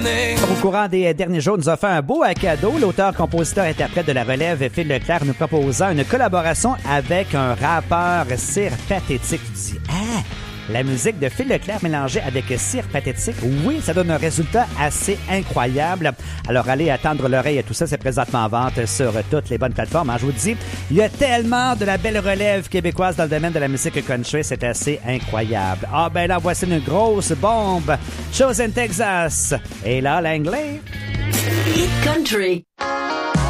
Au courant des derniers jours, nous a fait un beau cadeau. L'auteur, compositeur, interprète de la relève, Phil Leclerc, nous proposant une collaboration avec un rappeur Cire Pathétique. Tu dis, ah! La musique de Phil Leclerc mélangée avec Cire Pathétique, oui, ça donne un résultat assez incroyable. Alors, allez attendre l'oreille et tout ça, c'est présentement en vente sur toutes les bonnes plateformes. Je vous dis, il y a tellement de la belle relève québécoise dans le domaine de la musique country, c'est assez incroyable. Ah ben là, voici une grosse bombe. Chosen Texas. Et là, l'anglais. Hit Country.